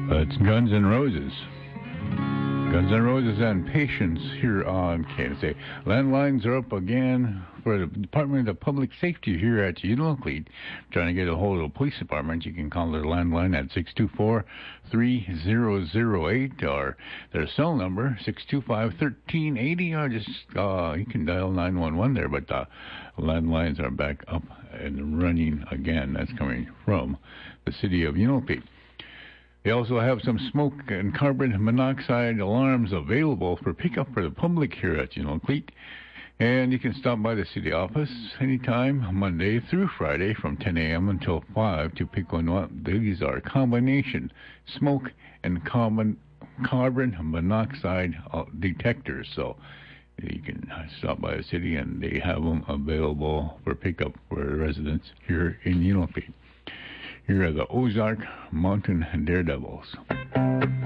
It's Guns N' Roses. Guns N' Roses and Patience here on KNSA. Landlines are up again for the Department of Public Safety here at Unalakleet. Trying to get a hold of the police department, you can call their landline at 624-3008 or their cell number 625-1380, or just you can dial 911 there. But landlines are back up and running again. That's coming from the city of Unalakleet. They also have some smoke and carbon monoxide alarms available for pickup for the public here at Unalakleet. And you can stop by the city office anytime, Monday through Friday from 10 a.m. until 5 to pick one up. These are combination smoke and carbon monoxide detectors. So you can stop by the city and they have them available for pickup for residents here in Unalakleet. Here are the Ozark Mountain Daredevils.